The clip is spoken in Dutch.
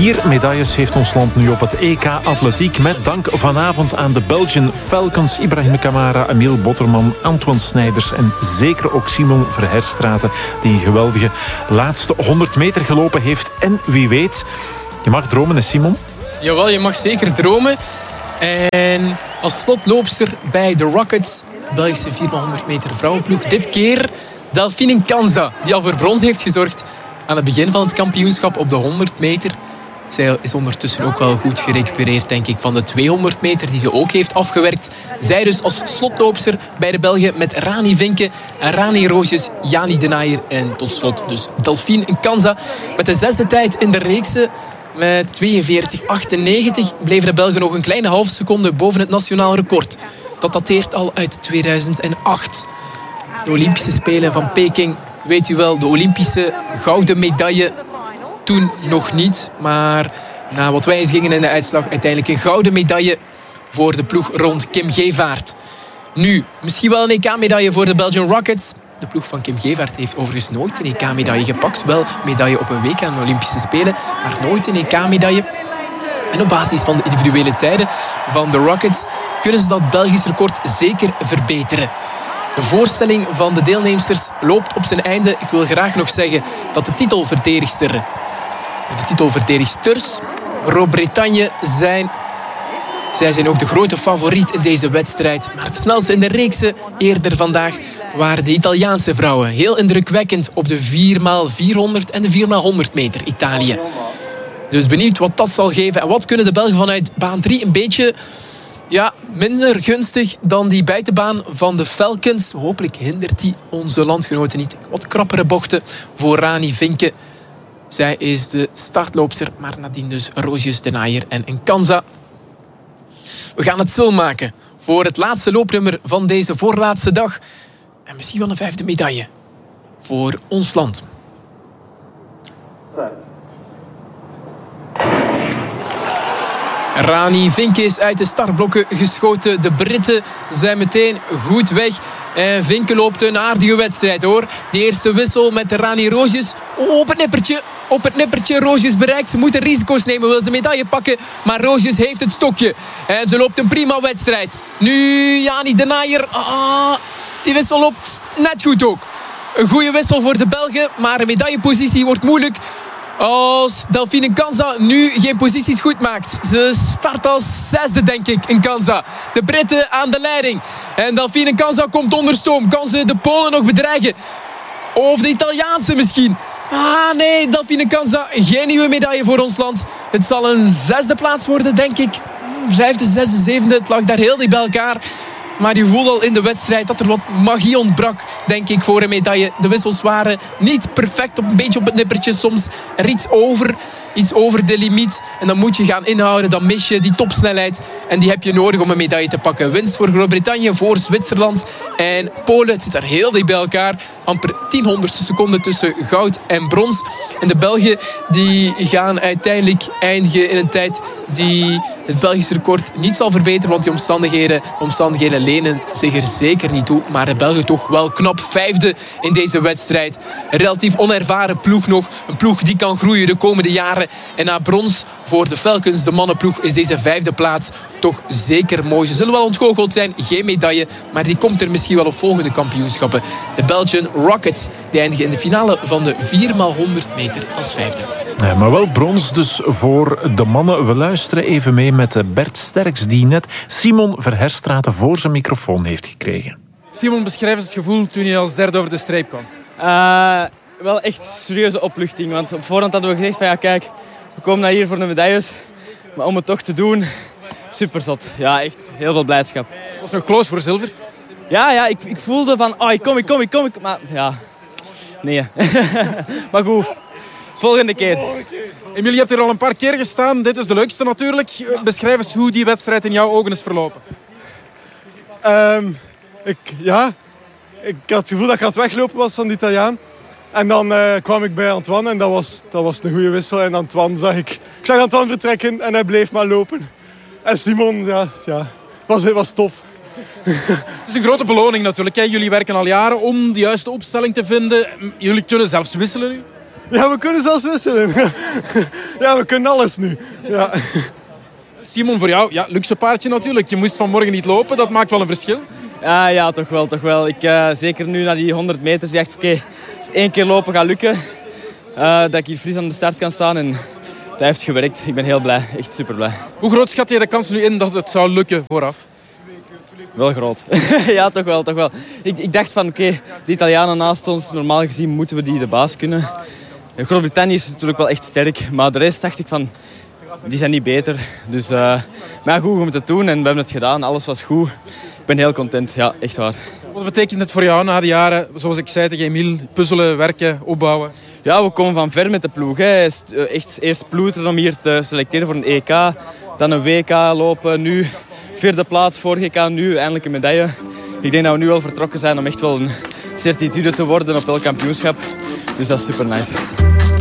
4 medailles heeft ons land nu op het EK Atletiek. Met dank vanavond aan de Belgian Falcons. Ibrahim Kamara, Emiel Botterman, Antoine Snijders en zeker ook Simon Verherstraeten, die een geweldige laatste 100 meter gelopen heeft. En wie weet, je mag dromen, hè Simon? Jawel, je mag zeker dromen. En als slotloopster bij de Rockets, de Belgische 4x100 meter vrouwenploeg, dit keer Delphine Nkanza, die al voor brons heeft gezorgd aan het begin van het kampioenschap op de 100 meter. Zij is ondertussen ook wel goed gerecupereerd, denk ik, van de 200 meter die ze ook heeft afgewerkt. Zij dus als slotloopster bij de Belgen met Rani Vinke, Rani Roosjes, Jani De Naaier en tot slot dus Delphine Nkanza. Met de 6e tijd in de reekse met 42,98 bleven de Belgen nog een kleine halve seconde boven het nationaal record. Dat dateert al uit 2008. De Olympische Spelen van Peking, weet u wel, de Olympische gouden medaille. Toen nog niet, maar na wat wijzigingen in de uitslag uiteindelijk een gouden medaille voor de ploeg rond Kim Gevaert. Nu, misschien wel een EK-medaille voor de Belgian Rockets. De ploeg van Kim Gevaert heeft overigens nooit een EK-medaille gepakt. Wel medaille op een WK aan de Olympische Spelen, maar nooit een EK-medaille. En op basis van de individuele tijden van de Rockets kunnen ze dat Belgisch record zeker verbeteren. De voorstelling van de deelnemsters loopt op zijn einde. Ik wil graag nog zeggen dat de titelverdedigsters Groot-Brittannië zijn. Zij zijn ook de grote favoriet in deze wedstrijd. Maar het snelste in de reekse eerder vandaag waren de Italiaanse vrouwen. Heel indrukwekkend op de 4x400 en de 4x100 meter Italië. Dus benieuwd wat dat zal geven. En wat kunnen de Belgen vanuit baan 3 een beetje minder gunstig dan die buitenbaan van de Falcons. Hopelijk hindert die onze landgenoten niet. Wat krappere bochten voor Rani Vinke. Zij is de startloopster, maar nadien dus Roosjes, De Naaier en Nkanza. We gaan het stilmaken voor het laatste loopnummer van deze voorlaatste dag. En misschien wel een 5e medaille voor ons land. Rani Vinke is uit de startblokken geschoten. De Britten zijn meteen goed weg. En Vinke loopt een aardige wedstrijd, hoor. De eerste wissel met de Rani Roosjes. Op het nippertje. Roosjes bereikt. Ze moeten risico's nemen. Wil ze medaille pakken. Maar Roosjes heeft het stokje. En ze loopt een prima wedstrijd. Nu Jani De Naaier. Die wissel loopt net goed ook. Een goede wissel voor de Belgen. Maar een medaillepositie wordt moeilijk als Delphine Nkanza nu geen posities goed maakt. Ze start als 6e, denk ik, Nkanza. De Britten aan de leiding. En Delphine Nkanza komt onder stoom. Kan ze de Polen nog bedreigen? Of de Italiaanse misschien? Nee, Delphine Nkanza. Geen nieuwe medaille voor ons land. Het zal een 6e plaats worden, denk ik. 5e, 6e, 7e. Het lag daar heel dicht bij elkaar. Maar je voelde al in de wedstrijd dat er wat magie ontbrak, denk ik, voor een medaille. De wissels waren niet perfect, een beetje op het nippertje. Soms er iets over de limiet. En dan moet je gaan inhouden, dan mis je die topsnelheid. En die heb je nodig om een medaille te pakken. Winst voor Groot-Brittannië, voor Zwitserland en Polen. Het zit daar heel dicht bij elkaar. Amper 10/100ste seconde tussen goud en brons. En de Belgen die gaan uiteindelijk eindigen in een tijd die het Belgische record niet zal verbeteren, want die omstandigheden lenen zich er zeker niet toe. Maar de Belgen toch wel knap 5e in deze wedstrijd. Een relatief onervaren ploeg nog. Een ploeg die kan groeien de komende jaren. En na brons voor de Falcons, de mannenploeg, is deze 5e plaats toch zeker mooi. Ze zullen wel ontgoocheld zijn, geen medaille, maar die komt er misschien wel op volgende kampioenschappen. De Belgian Rockets, die eindigen in de finale van de 4x100 meter als 5e. Ja, maar wel brons dus voor de mannen. We luisteren even mee met Bert Sterks, die net Simon Verherstraeten voor zijn microfoon heeft gekregen. Simon, beschrijf eens het gevoel toen je als derde over de streep kwam. Wel echt serieuze opluchting, want op voorhand hadden we gezegd van kijk, we komen naar hier voor de medailles. Maar om het toch te doen, super zot. Ja, echt heel veel blijdschap. Was nog close voor zilver? Ja, ik voelde van, ik kom. Maar ja, nee. Maar goed, volgende keer. Emiel, je hebt hier al een paar keer gestaan. Dit is de leukste natuurlijk. Beschrijf eens hoe die wedstrijd in jouw ogen is verlopen. Ik had het gevoel dat ik aan het weglopen was van de Italiaan. En dan kwam ik bij Antoine en dat was een goede wissel. En Antoine zag ik Antoine vertrekken en hij bleef maar lopen. En Simon, was tof. Het is een grote beloning natuurlijk. Jullie werken al jaren om de juiste opstelling te vinden. Jullie kunnen zelfs wisselen nu. Ja, we kunnen zelfs wisselen. Ja, we kunnen alles nu. Ja. Simon, voor jou, ja, luxe paardje natuurlijk. Je moest vanmorgen niet lopen, dat maakt wel een verschil. Ja, toch wel. Zeker nu na die 100 meter zeg ik, oké, 1 keer lopen gaat lukken. Dat ik hier fris aan de start kan staan en dat heeft gewerkt. Ik ben heel blij, echt super blij. Hoe groot schat je de kans nu in dat het zou lukken vooraf? Wel groot. Ja, toch wel. Ik dacht van, oké, de Italianen naast ons, normaal gezien moeten we die de baas kunnen. Groot-Brittannië is natuurlijk wel echt sterk, maar de rest dacht ik van, die zijn niet beter. Dus, maar ja, goed, we moeten het doen en we hebben het gedaan. Alles was goed. Ik ben heel content, ja, echt waar. Wat betekent het voor jou na die jaren, zoals ik zei tegen Emile, puzzelen, werken, opbouwen? Ja, we komen van ver met de ploeg. Hè. Echt eerst ploeteren om hier te selecteren voor een EK. Dan een WK lopen. Nu 4e plaats, vorige EK, nu eindelijk een medaille. Ik denk dat we nu al vertrokken zijn om echt wel een certitude te worden op elk kampioenschap. Dus dat is super nice.